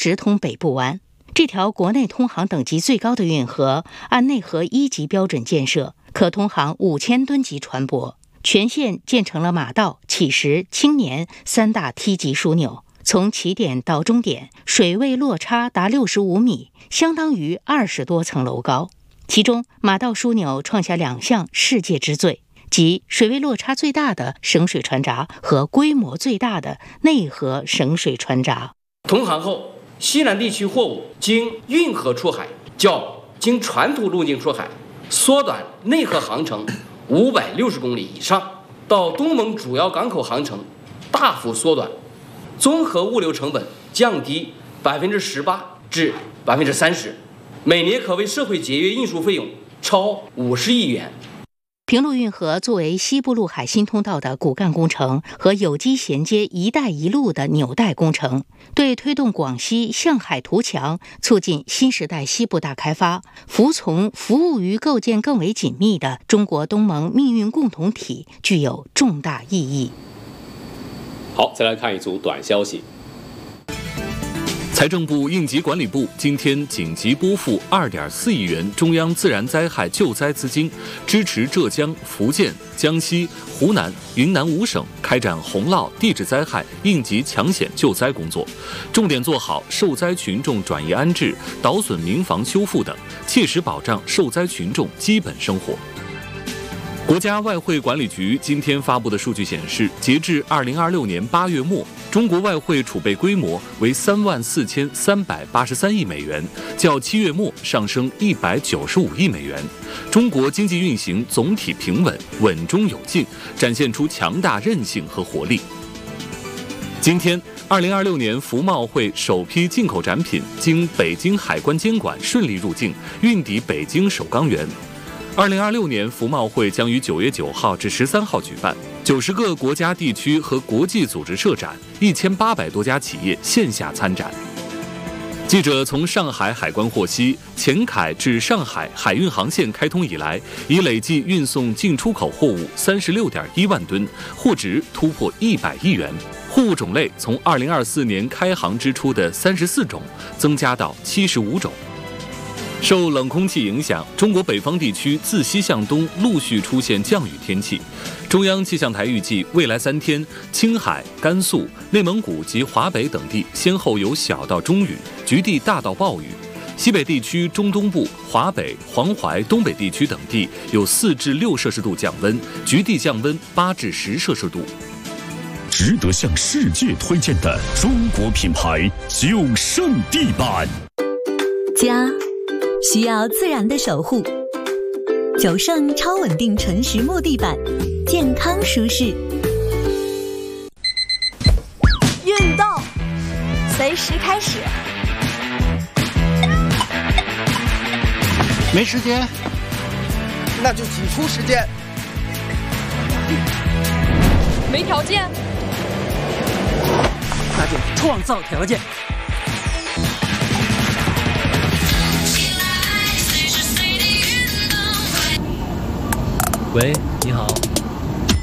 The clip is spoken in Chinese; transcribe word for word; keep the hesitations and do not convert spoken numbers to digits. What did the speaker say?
直通北部湾。这条国内通航等级最高的运河，按内河一级标准建设，可通航五千吨级船舶。全线建成了马道、起石、青年三大梯级枢纽，从起点到终点水位落差达六十五米，相当于二十多层楼高。其中，马道枢纽创下两项世界之最，即水位落差最大的省水船闸和规模最大的内河省水船闸。 通航后，西南地区货物经运河出海，较经传统路径出海缩短内河航程五百六十公里以上，到东盟主要港口航程大幅缩短，综合物流成本降低百分之十八至百分之三十，每年可为社会节约运输费用超五十亿元。 平陆运河作为西部陆海新通道的骨干工程和有机衔接“一带一路”的纽带工程，对推动广西向海图强、促进新时代西部大开发、服从服务于构建更为紧密的中国东盟命运共同体具有重大意义。 好，再来看一组短消息。 财政部应急管理部今天紧急拨付二点四亿元中央自然灾害救灾资金，支持浙江、福建、江西、湖南、云南五省开展洪涝、地质灾害应急抢险救灾工作，重点做好受灾群众转移安置、倒损民房修复等，切实保障受灾群众基本生活。国家外汇管理局今天发布的数据显示，截至二零二六年八月末，中国外汇储备规模为三万四千三百八十三亿美元，较七月末上升一百九十五亿美元。中国经济运行总体平稳，稳中有进，展现出强大韧性和活力。今天，二零二六年服贸会首批进口展品经北京海关监管顺利入境，运抵北京首钢园。二零二六年服贸会将于九月九号至十三号举办，九十个国家地区和国际组织设展，一千八百多家企业线下参展。记者从上海海关获悉，前海至上海海运航线开通以来，已累计运送进出口货物三十六点一万吨，货值突破一百亿元，货物种类从二零二四年开航之初的三十四种增加到七十五种。受冷空气影响，中国北方地区自西向东陆续出现降雨天气。中央气象台预计，未来三天，青海、甘肃、内蒙古及华北等地先后有小到中雨，局地大到暴雨。西北地区、中东部、华北、黄淮、东北地区等地有四至六摄氏度降温，局地降温八至十摄氏度。 值得向世界推荐的中国品牌九胜地板。 家需要自然的守护，九胜超稳定纯实木地板，健康舒适。 运动随时开始。 没时间， 那就挤出时间。 没条件， 那就创造条件。 喂，你好。